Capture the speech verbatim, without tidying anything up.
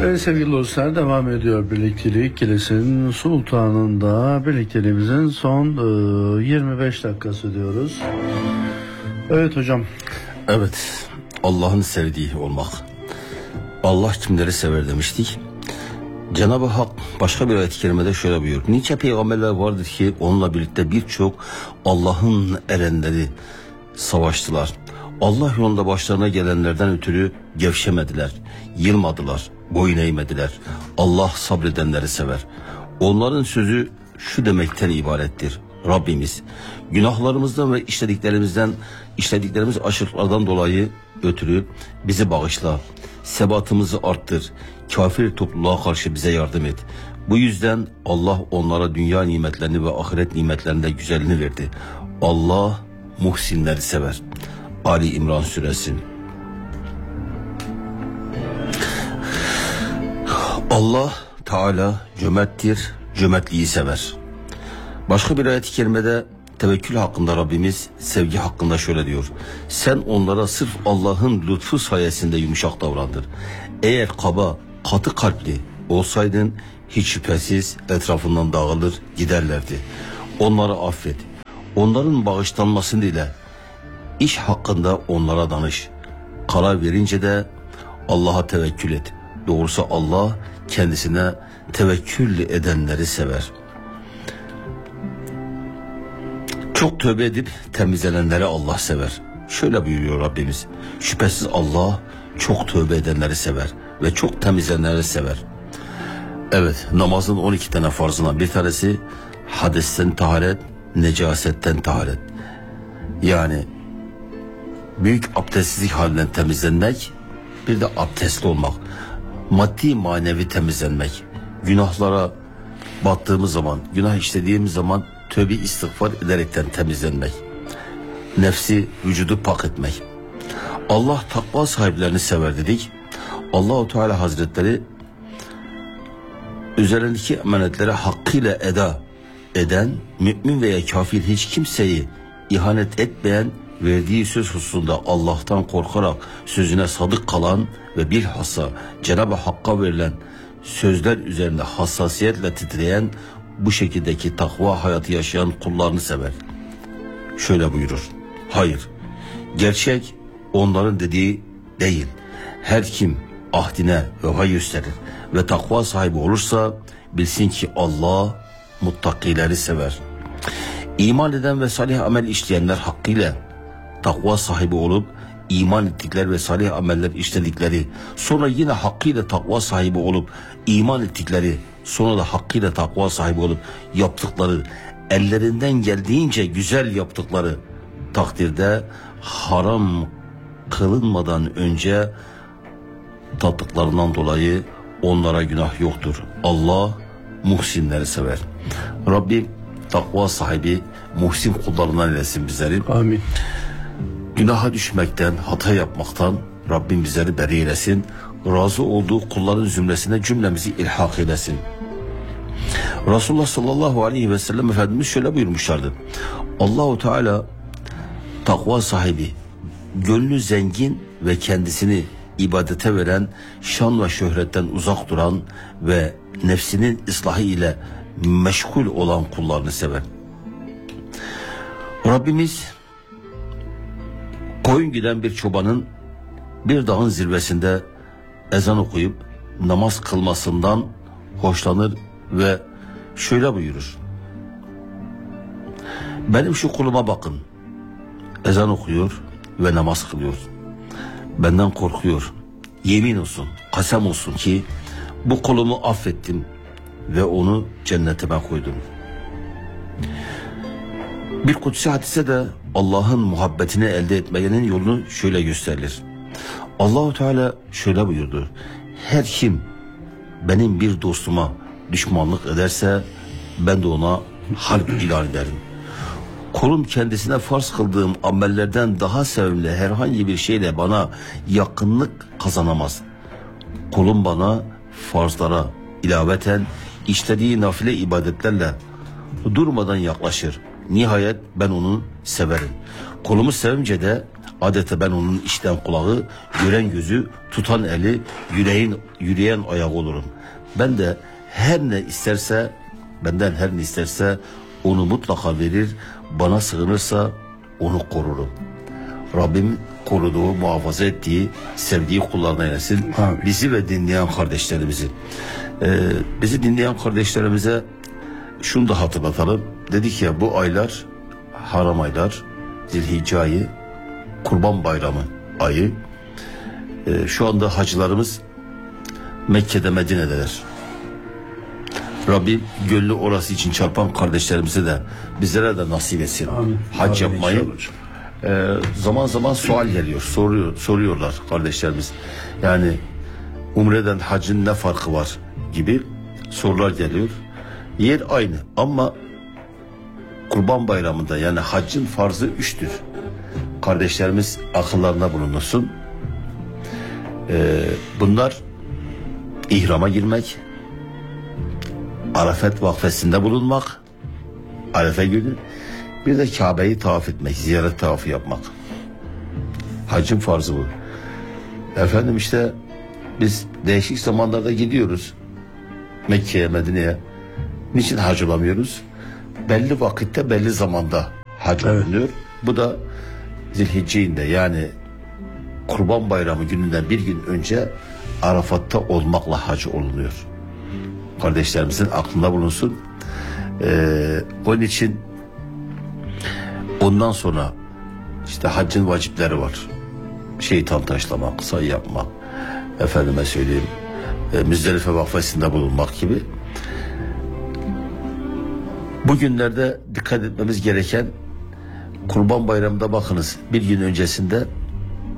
Evet sevgili dostlar, devam ediyor birliktelik. Kilis'in sultanında birlikteliğimizin son e, yirmi beş dakikası diyoruz. Evet hocam. Evet, Allah'ın sevdiği olmak. Allah kimleri sever demiştik. Cenab-ı Hak başka bir ayet-i kerimede şöyle buyuruyor. Nice peygamberler vardır ki onunla birlikte birçok Allah'ın erenleri savaştılar. Allah yolunda başlarına gelenlerden ötürü gevşemediler, yılmadılar, boyun eğmediler. Allah sabredenleri sever. Onların sözü şu demekten ibarettir. Rabbimiz, günahlarımızdan ve işlediklerimizden, işlediklerimiz aşırılardan dolayı ötürü bizi bağışla, sebatımızı arttır, kafir topluluğa karşı bize yardım et. Bu yüzden Allah onlara dünya nimetlerini ve ahiret nimetlerinde güzelini verdi. Allah muhsinleri sever. Ali İmran suresi. Allah Teala cömerttir, cömertliği sever. Başka bir ayet-i kerimede tevekkül hakkında Rabbimiz sevgi hakkında şöyle diyor. Sen onlara sırf Allah'ın lütfu sayesinde yumuşak davrandır. Eğer kaba, katı kalpli olsaydın hiç şüphesiz etrafından dağılır giderlerdi. Onları affet. Onların bağışlanmasını dile. İş hakkında onlara danış. Karar verince de Allah'a tevekkül et. Doğrusu Allah kendisine tevekkül edenleri sever. Çok tövbe edip temizlenenleri Allah sever. Şöyle buyuruyor Rabbimiz. Şüphesiz Allah çok tövbe edenleri sever ve çok temizlenenleri sever. Evet, namazın on iki tane farzından bir tanesi hadesten taharet, necasetten taharet. Yani büyük abdestsizlik halinden temizlenmek, bir de abdestli olmak. Maddi manevi temizlenmek. Günahlara battığımız zaman, günah işlediğimiz zaman tövbe istiğfar ederekten temizlenmek. Nefsi, vücudu pak etmek. Allah takva sahiplerini sever dedik. Allah-u Teala Hazretleri üzerindeki emanetleri hakkıyla eda eden, mümin veya kafir hiç kimseyi ihanet etmeyen, verdiği söz hususunda Allah'tan korkarak sözüne sadık kalan ve bilhassa Cenab-ı Hakk'a verilen sözler üzerinde hassasiyetle titreyen, bu şekildeki takva hayatı yaşayan kullarını sever. Şöyle buyurur. Hayır, gerçek onların dediği değil. Her kim ahdine vefa gösterir ve takva sahibi olursa bilsin ki Allah muttakileri sever. İman eden ve salih amel işleyenler hakkıyla takva sahibi olup iman ettikleri ve salih ameller işledikleri, sonra yine hakkıyla takva sahibi olup iman ettikleri, sonra da hakkıyla takva sahibi olup yaptıkları, ellerinden geldiğince güzel yaptıkları takdirde haram kılınmadan önce tattıklarından dolayı onlara günah yoktur. Allah muhsinleri sever. Rabbim takva sahibi muhsin kullarından eylesin bizleri. Amin. Günaha düşmekten, hata yapmaktan Rabbim bizleri beri eylesin. Razı olduğu kulların zümresine cümlemizi ilhak eylesin. Resulullah sallallahu aleyhi ve sellem Efendimiz şöyle buyurmuşlardı. Allahu Teala takva sahibi, gönlü zengin ve kendisini ibadete veren, şan ve şöhretten uzak duran ve nefsinin ıslahı ile meşgul olan kullarını sever. Rabbimiz koyun giden bir çobanın bir dağın zirvesinde ezan okuyup namaz kılmasından hoşlanır ve şöyle buyurur. Benim şu kuluma bakın. Ezan okuyor ve namaz kılıyor. Benden korkuyor. Yemin olsun, kasem olsun ki bu kulumu affettim ve onu cennetime koydum. Bir kutsi hadise de Allah'ın muhabbetini elde etmenin yolunu şöyle gösterilir. Allah-u Teala şöyle buyurdu. Her kim benim bir dostuma düşmanlık ederse ben de ona harp ilan ederim. Kulum kendisine farz kıldığım amellerden daha sevimli herhangi bir şeyle bana yakınlık kazanamaz. Kulum bana farzlara ilaveten işlediği nafile ibadetlerle durmadan yaklaşır. Nihayet ben onu severim. Kulumu sevince de Adeta ben onun işten kulağı, gören gözü, tutan eli, yüreğin, yürüyen ayak olurum. Ben de her ne isterse, benden her ne isterse onu mutlaka verir, bana sığınırsa onu korurum. Rabbim koruduğu, muhafaza ettiği, sevdiği kullarına eylesin. Amin. Bizi ve dinleyen kardeşlerimizi. Ee, bizi dinleyen kardeşlerimize şunu da hatırlatalım. Dedik ya, bu aylar haram aylar, Zilhicce ayı, Kurban Bayramı ayı. Ee, şu anda hacılarımız Mekke'de, Medine'deler. Rabbim gönlü orası için çarpan kardeşlerimize de bizlere de nasip etsin. Amin. Hac Amin yapmayı. inşallah. Ee, zaman zaman sual geliyor, soruyor, soruyorlar kardeşlerimiz. Yani umreden hacın ne farkı var gibi sorular geliyor. Yer aynı ama Kurban Bayramı'nda, yani haccın farzı üçtür. Kardeşlerimiz akıllarına bulunsun. Ee, bunlar ihrama girmek, Arafat vakfesinde bulunmak, Arefe günü, bir de Kabe'yi tavaf etmek, ziyaret tavafı yapmak. Haccın farzı bu. Efendim işte biz değişik zamanlarda gidiyoruz Mekke'ye, Medine'ye. Niçin hac olamıyoruz? Belli vakitte, belli zamanda hac Evet. olunuyor. Bu da Zilhicce'inde, yani Kurban Bayramı gününden bir gün önce Arafat'ta olmakla hac olunuyor. Kardeşlerimizin aklında bulunsun. Ee, onun için ondan sonra işte haccın vacipleri var. Şeytan taşlamak, sayı yapmak, efendime söyleyeyim, e, Müzdelife vakfesinde bulunmak gibi. Bugünlerde dikkat etmemiz gereken, Kurban Bayramı'nda bakınız bir gün öncesinde